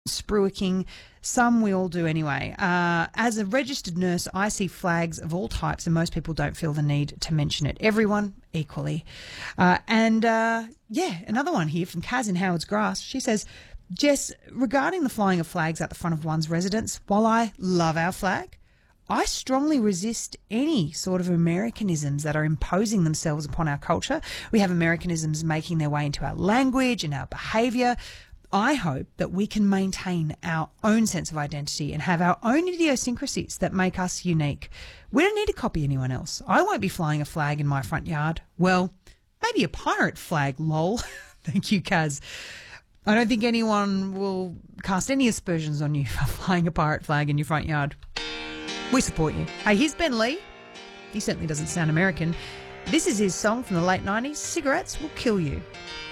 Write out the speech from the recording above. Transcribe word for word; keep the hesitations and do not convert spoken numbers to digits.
spruiking. Some we all do anyway. Uh, as a registered nurse, I see flags of all types and most people don't feel the need to mention it. Everyone equally. Uh, and, uh, yeah, another one here from Kaz in Howard's Grass. She says, Jess, regarding the flying of flags at the front of one's residence, while I love our flag, I strongly resist any sort of Americanisms that are imposing themselves upon our culture. We have Americanisms making their way into our language and our behaviour. I hope that we can maintain our own sense of identity and have our own idiosyncrasies that make us unique. We don't need to copy anyone else. I won't be flying a flag in my front yard. Well, maybe a pirate flag, lol. Thank you, Kaz. I don't think anyone will cast any aspersions on you for flying a pirate flag in your front yard. We support you. Hey, here's Ben Lee. He certainly doesn't sound American. This is his song from the late nineties, Cigarettes Will Kill You.